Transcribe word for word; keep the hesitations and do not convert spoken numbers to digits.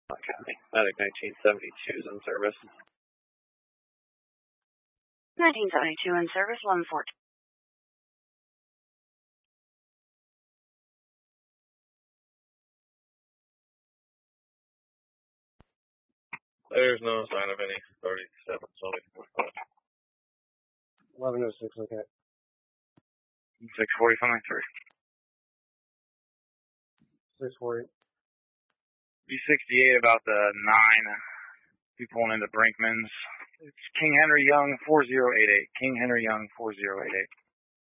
County. Medic nineteen seventy-two is in service. nineteen seventy-two in service, eleven fourteen. There's no sign of any thirty-seven, only forty-five. eleven oh six, okay. six forty-five, three. six forty. B sixty-eight about the nine. Be pulling into Brinkman's. It's King Henry Young, four zero eight eight. King Henry Young, four zero eight eight.